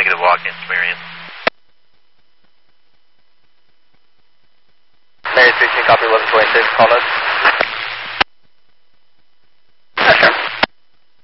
negative walk-in experience. Mary 16, copy 1126, call us.